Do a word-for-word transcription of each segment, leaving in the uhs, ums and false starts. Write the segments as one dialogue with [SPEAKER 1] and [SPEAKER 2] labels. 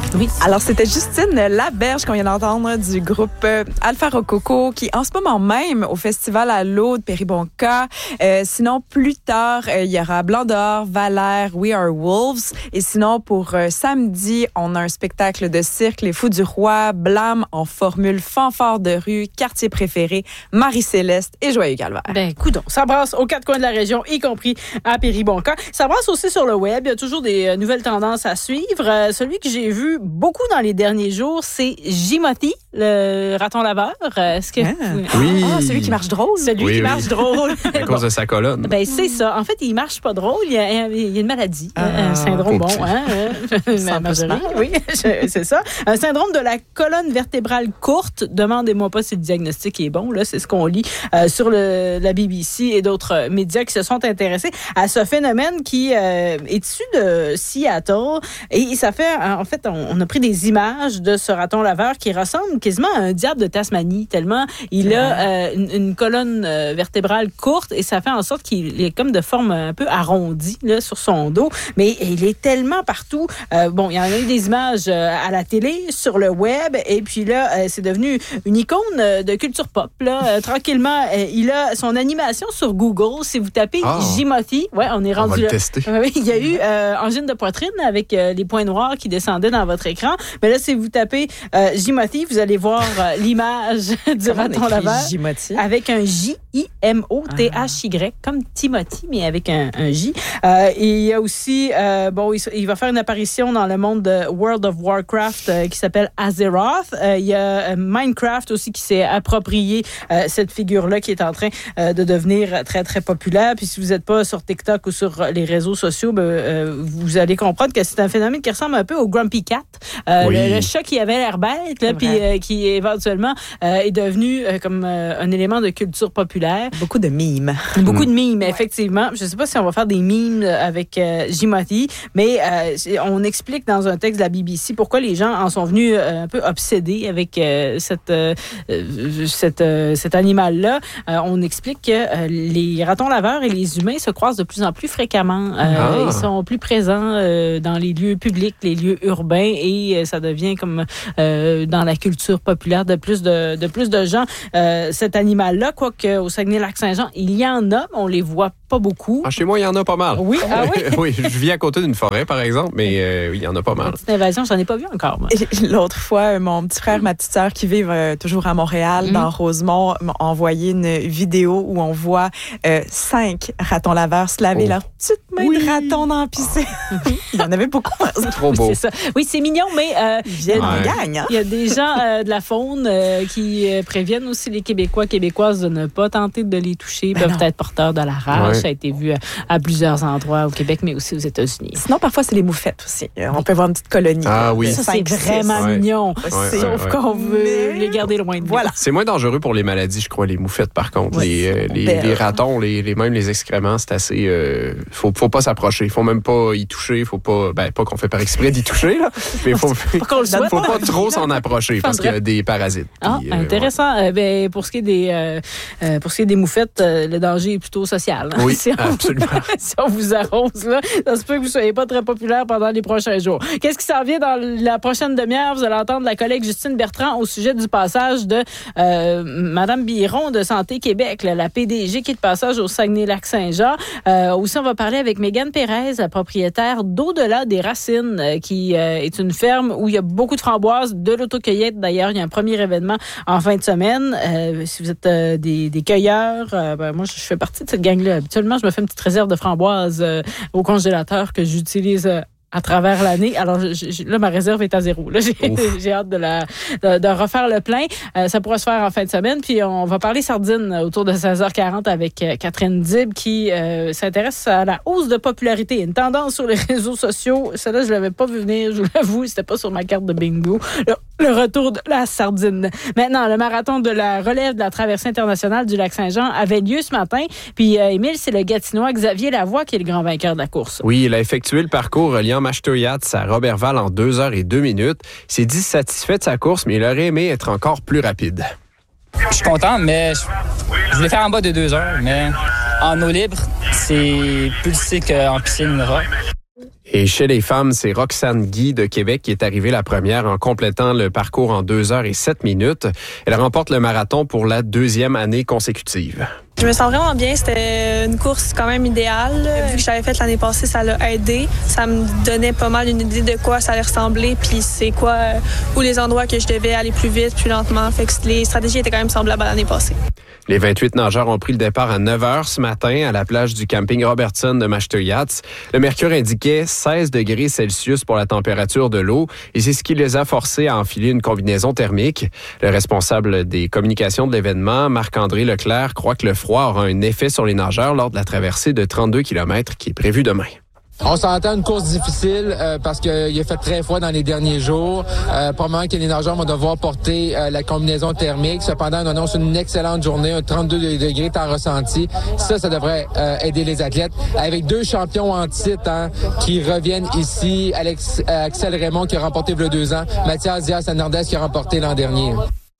[SPEAKER 1] Oui.
[SPEAKER 2] Alors, c'était Justine Laberge qu'on vient d'entendre du groupe euh, Alpha Rococo qui, en ce moment même, au Festival à l'eau de Péribonka. Euh, sinon, plus tard, euh, il y aura Blanc dehors, Valère, We Are Wolves. Et sinon, pour euh, samedi, on a un spectacle de cirque, Les Fous du Roi, Blâme en formule, fanfare de rue, quartier préféré, Marie-Céleste et Joyeux Calvaire.
[SPEAKER 1] Ben, coudonc, ça brasse aux quatre coins de la région, y compris à Péribonka. Ça brasse aussi sur le web. Il y a toujours des euh, nouvelles tendances à suivre. Euh, celui que j'ai vu beaucoup dans les derniers jours, c'est Jimothy, le raton laveur. Est-ce que
[SPEAKER 2] Ah.
[SPEAKER 3] Oui.
[SPEAKER 2] Ah, celui qui marche drôle.
[SPEAKER 1] Celui
[SPEAKER 3] Oui,
[SPEAKER 1] qui
[SPEAKER 3] oui.
[SPEAKER 1] marche drôle.
[SPEAKER 3] À cause de sa colonne.
[SPEAKER 1] Ben, c'est ça. En fait, il marche pas drôle. Il y a, il y a une maladie.
[SPEAKER 2] Ah.
[SPEAKER 1] un syndrome, bon,
[SPEAKER 3] Oups.
[SPEAKER 1] hein?
[SPEAKER 2] Ça
[SPEAKER 1] Ma-
[SPEAKER 2] peut se
[SPEAKER 1] Marjorie,
[SPEAKER 2] faire.
[SPEAKER 1] oui, je- c'est ça. Un syndrome de la colonne vertébrale courte. Demandez-moi pas si le diagnostic est bon. Là, c'est ce qu'on lit euh, sur le, la B B C et d'autres médias qui se sont intéressés à ce phénomène qui euh, est issu de Seattle. Et ça fait, en fait, on, on a pris des images de ce raton laveur qui ressemble quasiment à un diable de Tasmanie, tellement il a euh, une, une colonne euh, vertébrale courte et ça fait en sorte qu'il est comme de forme un peu arrondie là, sur son dos. Mais il est tellement partout. Euh, bon, il y en a eu des images euh, à la télé, sur le web, et puis là, euh, c'est devenu une icône euh, de culture pop. Là. Euh, tranquillement, euh, il a son animation sur Google. Si vous tapez
[SPEAKER 3] Ah.
[SPEAKER 1] Jimothy, ouais, on est
[SPEAKER 3] On
[SPEAKER 1] rendu
[SPEAKER 3] va le
[SPEAKER 1] là.
[SPEAKER 3] tester.
[SPEAKER 1] Oui, il y a eu euh, angine de poitrine avec euh, les points noirs qui descendaient dans votre écran. Mais là, si vous tapez euh, Jimothy, vous allez voir euh, l'image du
[SPEAKER 2] Comment on
[SPEAKER 1] raton
[SPEAKER 2] écrit
[SPEAKER 1] laveur.
[SPEAKER 2] Jimothy?
[SPEAKER 1] Avec un J I M O T H Y, comme Timothy, mais avec un, un J. Euh, et il y a aussi, euh, bon, il, il va faire une apparition dans le monde de World of Warcraft euh, qui s'appelle Azeroth. Euh, il y a euh, Minecraft aussi qui s'est approprié euh, cette figure-là qui est en train euh, de devenir très, très populaire. Puis si vous n'êtes pas sur TikTok ou sur les réseaux sociaux, ben, euh, vous allez comprendre que c'est un phénomène qui ressemble un peu au Grumpy Cat. Euh,
[SPEAKER 3] Oui.
[SPEAKER 1] le, le chat qui avait l'air bête, là,
[SPEAKER 2] C'est
[SPEAKER 1] puis
[SPEAKER 2] vrai.
[SPEAKER 1] euh, qui éventuellement euh, est devenu euh, comme euh, un élément de culture populaire.
[SPEAKER 2] Beaucoup de mimes.
[SPEAKER 1] Beaucoup de mimes, effectivement. Je ne sais pas si on va faire des mimes avec euh, Jimothy, mais euh, c'est- on explique dans un texte de la B B C pourquoi les gens en sont venus euh, un peu obsédés avec euh, cette, euh, euh, cette, euh, cet animal-là. Euh, on explique que euh, les ratons laveurs et les humains se croisent de plus en plus fréquemment. Euh,
[SPEAKER 3] Ah.
[SPEAKER 1] Ils sont plus présents euh, dans les lieux publics, les lieux urbains, et euh, ça devient comme euh, dans la culture populaire de plus de, de plus de gens. Euh, cet animal-là, quoique au Saguenay-Lac-Saint-Jean, il y en a, mais on les voit pas beaucoup.
[SPEAKER 3] Ah, chez moi, il y en a pas mal.
[SPEAKER 1] Oui, ah oui?
[SPEAKER 3] oui, je vis à côté d'une forêt, par exemple, mais euh, oui, il y en a pas mal.
[SPEAKER 1] Petite invasion, j'en ai pas vu encore. Moi.
[SPEAKER 2] Et L'autre fois, mon petit frère, ma petite sœur qui vivent euh, toujours à Montréal,
[SPEAKER 1] Mm.
[SPEAKER 2] dans Rosemont, m'ont envoyé une vidéo où on voit euh, cinq ratons laveurs se laver
[SPEAKER 3] Oh.
[SPEAKER 2] leurs petites mains
[SPEAKER 3] Oui.
[SPEAKER 2] de ratons dans la piscine. Il y en avait beaucoup.
[SPEAKER 3] Trop beau.
[SPEAKER 1] C'est ça. Oui, c'est mignon, mais euh,
[SPEAKER 2] Ils viennent en
[SPEAKER 3] Ouais.
[SPEAKER 2] gang. Hein?
[SPEAKER 1] il y a des gens euh, de la faune euh, qui euh, préviennent aussi les Québécois, Québécoises de ne pas tenter de les toucher. Ils
[SPEAKER 2] Ben
[SPEAKER 1] peuvent
[SPEAKER 2] non.
[SPEAKER 1] être porteurs de la rage.
[SPEAKER 3] Ouais.
[SPEAKER 1] Ça a été vu à, à plusieurs endroits au Québec, mais aussi aux États-Unis.
[SPEAKER 2] Sinon, parfois, c'est les moufettes aussi. Euh, On peut voir une petite colonie.
[SPEAKER 3] Ah
[SPEAKER 2] là,
[SPEAKER 3] oui.
[SPEAKER 2] de
[SPEAKER 1] Ça,
[SPEAKER 2] cinq,
[SPEAKER 1] c'est
[SPEAKER 2] six.
[SPEAKER 1] vraiment
[SPEAKER 3] Ouais.
[SPEAKER 1] mignon.
[SPEAKER 2] C'est-
[SPEAKER 3] Ouais,
[SPEAKER 1] Sauf
[SPEAKER 3] ouais.
[SPEAKER 1] qu'on veut
[SPEAKER 2] Mais-
[SPEAKER 1] les garder loin de nous.
[SPEAKER 2] Voilà.
[SPEAKER 3] C'est moins dangereux pour les maladies, je crois, les moufettes, par contre.
[SPEAKER 2] Oui.
[SPEAKER 3] Les, euh, les,
[SPEAKER 2] Ben,
[SPEAKER 3] les ratons, les, les, même les excréments, c'est assez... Euh, faut, faut pas s'approcher. Faut même pas y toucher. Faut pas... Ben, pas qu'on fait par exprès d'y toucher, là. Mais faut,
[SPEAKER 1] Pas qu'on le
[SPEAKER 2] Donne
[SPEAKER 1] souhaite.
[SPEAKER 3] faut pas trop s'en approcher parce qu'il y a des parasites.
[SPEAKER 1] Ah,
[SPEAKER 3] Puis, euh,
[SPEAKER 1] intéressant. Euh, ben, pour ce qui est des, euh, euh, pour ce qui est des moufettes, euh, le danger est plutôt social.
[SPEAKER 3] Oui,
[SPEAKER 1] si, on,
[SPEAKER 3] absolument.
[SPEAKER 1] si on vous arrose, là, ça se peut que vous ne soyez pas très populaire pendant les prochains jours. Qu'est-ce qui s'en vient dans la prochaine demi-heure? Vous allez entendre la collègue Justine Bertrand au sujet du passage de euh, Mme Biron de Santé Québec, là, la P D G qui est de passage au Saguenay-Lac-Saint-Jean. Euh, aussi, on va parler avec Mégane Pérez, la propriétaire d'Au-delà des Racines, euh, qui euh, est une ferme où il y a beaucoup de framboises, de l'autocueillette. D'ailleurs, il y a un premier événement en fin de semaine. Euh, si vous êtes euh, des, des cueilleurs, euh, ben, moi, je fais partie de cette gang-là. Habituellement, je me fais une petite réserve de framboises euh, au congélateur que j'utilise euh, à travers l'année. Alors, je, je, là, ma réserve est à zéro. Là, j'ai, j'ai hâte de, la, de, de refaire le plein. Euh, ça pourra se faire en fin de semaine. Puis, on va parler sardines autour de seize heures quarante avec euh, Catherine Dib qui euh, s'intéresse à la hausse de popularité. Une tendance sur les réseaux sociaux. Celle-là, je ne l'avais pas vu venir, je vous l'avoue. C'était pas sur ma carte de bingo. Le, le retour de la sardine. Maintenant, le marathon de la relève de la traversée internationale du Lac-Saint-Jean avait lieu ce matin. Puis, euh, Émile, c'est le Gatinois Xavier Lavoie qui est le grand vainqueur de la course.
[SPEAKER 3] Oui, il a effectué le parcours reliant Mashtoyat à Robertval en deux heures et deux minutes. Il s'est dit satisfait de sa course, mais il aurait aimé être encore plus rapide.
[SPEAKER 4] Je suis content, mais je, je voulais faire en bas de deux heures, mais en eau libre, c'est plus sec qu'en piscine.
[SPEAKER 3] Et chez les femmes, c'est Roxane Guy de Québec qui est arrivée la première en complétant le parcours en deux heures et sept minutes. Elle remporte le marathon pour la deuxième année consécutive.
[SPEAKER 5] Je me sens vraiment bien. C'était une course quand même idéale. Vu que j'avais fait l'année passée, ça l'a aidé. Ça me donnait pas mal une idée de quoi ça allait ressembler, puis c'est quoi, où les endroits que je devais aller plus vite, plus lentement. Fait que les stratégies étaient quand même semblables à l'année passée.
[SPEAKER 3] Les vingt-huit nageurs ont pris le départ à neuf heures ce matin à la plage du camping Robertson de Mashtoyats. Le mercure indiquait seize degrés Celsius pour la température de l'eau et c'est ce qui les a forcés à enfiler une combinaison thermique. Le responsable des communications de l'événement, Marc-André Leclerc, croit que le froid aura un effet sur les nageurs lors de la traversée de trente-deux kilomètres qui est prévue demain.
[SPEAKER 6] On s'entend une course difficile euh, parce qu'il a fait très froid dans les derniers jours. Euh, probablement que les nageurs vont devoir porter euh, la combinaison thermique. Cependant, on annonce une excellente journée, un trente-deux degrés temps ressenti. Ça, ça devrait euh, aider les athlètes. Avec deux champions en titre hein, qui reviennent ici, Alex, euh, Axel Raymond qui a remporté il y a deux ans, Mathias Diaz-Hernandez qui a remporté l'an dernier.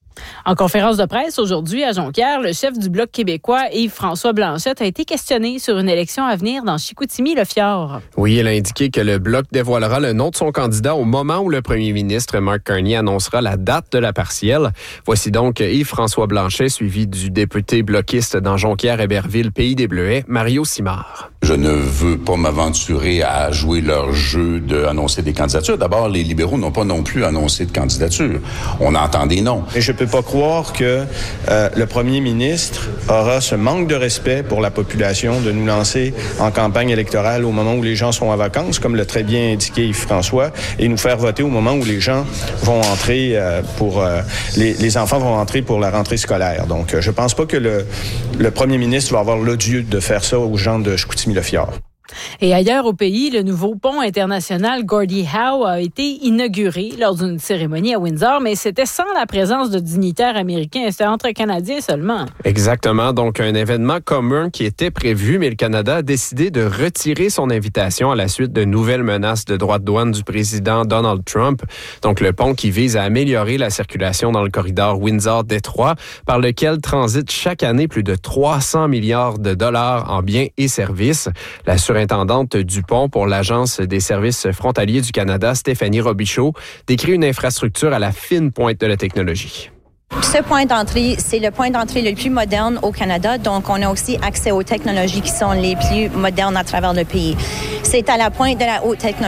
[SPEAKER 1] En conférence de presse aujourd'hui à Jonquière, le chef du Bloc québécois, Yves-François Blanchet, a été questionné sur une élection à venir dans Chicoutimi-Le-Fjord.
[SPEAKER 3] Oui, il a indiqué que le Bloc dévoilera le nom de son candidat au moment où le premier ministre Mark Carney annoncera la date de la partielle. Voici donc Yves-François Blanchet, suivi du député bloquiste dans Jonquière-Héberville, Pays des Bleuets, Mario Simard.
[SPEAKER 7] Je ne veux pas m'aventurer à jouer leur jeu d'annoncer des candidatures. D'abord, les libéraux n'ont pas non plus annoncé de candidature. On entend des noms.
[SPEAKER 8] Et je peux pas croire que euh, le premier ministre aura ce manque de respect pour la population de nous lancer en campagne électorale au moment où les gens sont en vacances, comme l'a très bien indiqué Yves-François, et nous faire voter au moment où les gens vont entrer euh, pour... Euh, les, les enfants vont entrer pour la rentrée scolaire. Donc, euh, je pense pas que le, le premier ministre va avoir l'odieux de faire ça aux gens de Chicoutimi-Le-Fjord.
[SPEAKER 1] Et ailleurs au pays, le nouveau pont international Gordie Howe a été inauguré lors d'une cérémonie à Windsor, mais c'était sans la présence de dignitaires américains. C'était entre Canadiens seulement.
[SPEAKER 3] Exactement. Donc, un événement commun qui était prévu, mais le Canada a décidé de retirer son invitation à la suite de nouvelles menaces de droits de douane du président Donald Trump. Donc, le pont qui vise à améliorer la circulation dans le corridor Windsor-Détroit, par lequel transitent chaque année plus de trois cents milliards de dollars en biens et services. La surintendante du pont pour l'Agence des services frontaliers du Canada, Stéphanie Robichaud, décrit une infrastructure à la fine pointe de la technologie.
[SPEAKER 9] Ce point d'entrée, c'est le point d'entrée le plus moderne au Canada, donc on a aussi accès aux technologies qui sont les plus modernes à travers le pays. C'est à la pointe de la haute technologie.